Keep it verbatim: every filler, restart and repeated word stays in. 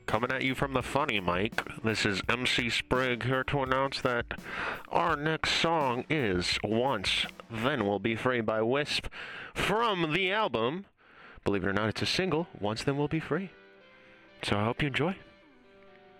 Coming at you from the funny mic, this is M C Sprig here to announce that our next song is Once Then We'll Be Free by Wisp from the album, believe it or not, it's a single, Once Then We'll Be Free. So I hope you enjoy.